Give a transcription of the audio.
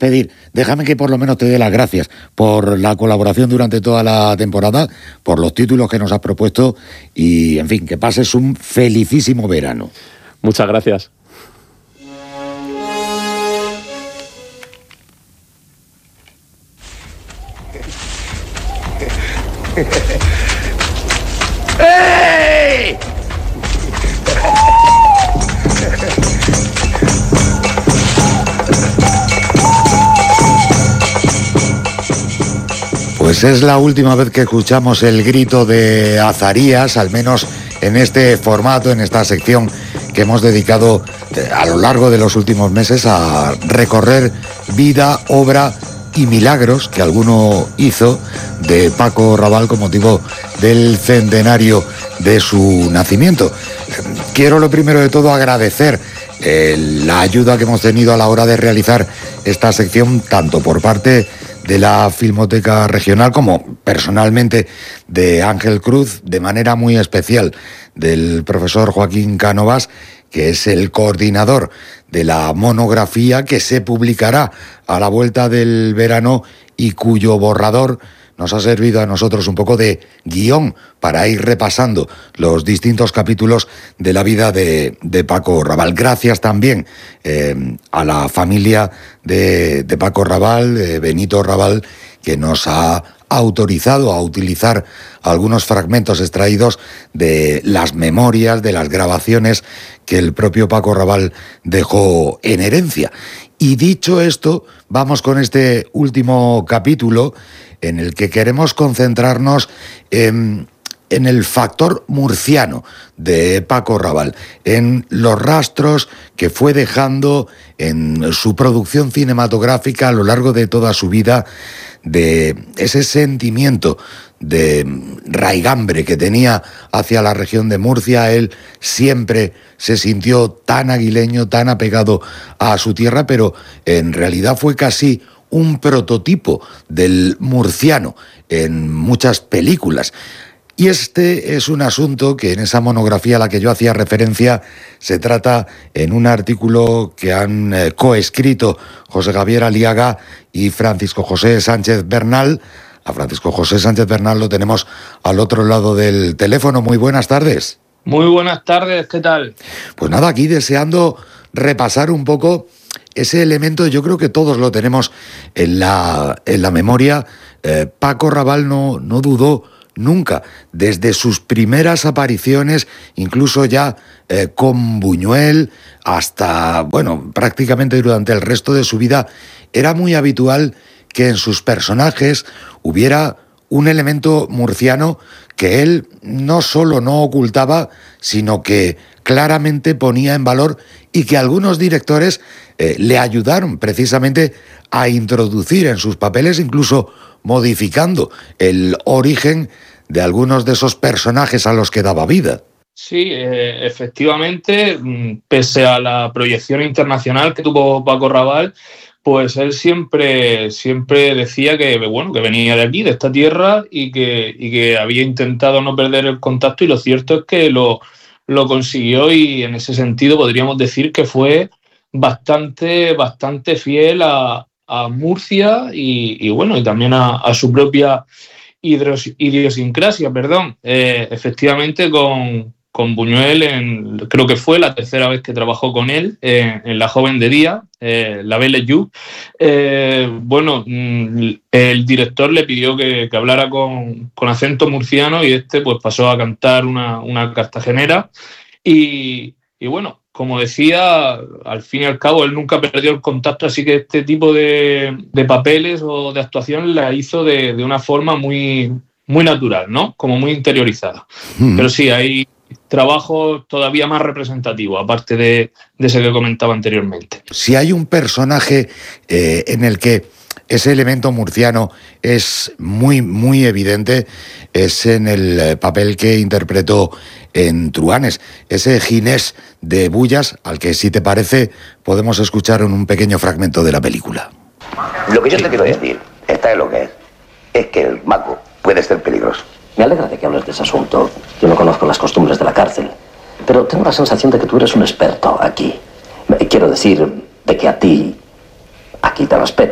despedir, déjame que por lo menos te dé las gracias por la colaboración durante toda la temporada, por los títulos que nos has propuesto y, en fin, que pases un felicísimo verano. Muchas gracias. ¡Ey! Pues es la última vez que escuchamos el grito de Azarías, al menos en este formato, en esta sección que hemos dedicado a lo largo de los últimos meses a recorrer vida, obra y milagros que alguno hizo de Paco Raval con motivo del centenario de su nacimiento. Quiero lo primero de todo agradecer la ayuda que hemos tenido a la hora de realizar esta sección, tanto por parte de la Filmoteca Regional como personalmente de Ángel Cruz, de manera muy especial del profesor Joaquín Cánovas, que es el coordinador de la monografía que se publicará a la vuelta del verano y cuyo borrador nos ha servido a nosotros un poco de guión para ir repasando los distintos capítulos de la vida de Paco Raval. Gracias también a la familia de Paco Raval, de Benito Raval, que nos ha autorizado a utilizar algunos fragmentos extraídos de las memorias, de las grabaciones que el propio Paco Raval dejó en herencia. Y dicho esto, vamos con este último capítulo en el que queremos concentrarnos en el factor murciano de Paco Raval, en los rastros que fue dejando en su producción cinematográfica a lo largo de toda su vida, de ese sentimiento de raigambre que tenía hacia la región de Murcia. Él siempre se sintió tan aguileño, tan apegado a su tierra, pero en realidad fue casi un prototipo del murciano en muchas películas. Y este es un asunto que en esa monografía a la que yo hacía referencia se trata en un artículo que han coescrito José Javier Aliaga y Francisco José Sánchez Bernal. A Francisco José Sánchez Bernal lo tenemos al otro lado del teléfono. Muy buenas tardes. Muy buenas tardes, ¿qué tal? Pues nada, aquí deseando repasar un poco ese elemento. Yo creo que todos lo tenemos en la memoria. Paco Raval no dudó nunca, desde sus primeras apariciones, incluso ya con Buñuel, hasta, bueno, prácticamente durante el resto de su vida, era muy habitual que en sus personajes hubiera un elemento murciano que él no solo no ocultaba, sino que claramente ponía en valor y que algunos directores le ayudaron precisamente a introducir en sus papeles, incluso modificando el origen de algunos de esos personajes a los que daba vida. Sí, efectivamente, pese a la proyección internacional que tuvo Paco Raval, pues él siempre decía que venía de aquí, de esta tierra, y que había intentado no perder el contacto, y lo cierto es que lo consiguió, y en ese sentido podríamos decir que fue bastante fiel a Murcia y también a su propia idiosincrasia, efectivamente con Buñuel, creo que fue la tercera vez que trabajó con él en La joven de día, La Belle et You. El director le pidió que hablara con acento murciano, y pues pasó a cantar una cartagenera, y como decía, al fin y al cabo él nunca perdió el contacto, así que este tipo de papeles o de actuación la hizo de una forma muy, muy natural, ¿no? Como muy interiorizada. Pero sí, hay trabajos todavía más representativos, aparte de ese que comentaba anteriormente. Si hay un personaje en el que ese elemento murciano es muy, muy evidente, es en el papel que interpretó en Truanes, ese Ginés de Bullas, al que, si te parece, podemos escuchar en un pequeño fragmento de la película. Lo que yo te quiero decir, está en lo que es que el maco puede ser peligroso. Me alegra de que hables de ese asunto. Yo no conozco las costumbres de la cárcel, pero tengo la sensación de que tú eres un experto aquí. Quiero decir, de que a ti aquí te respeto.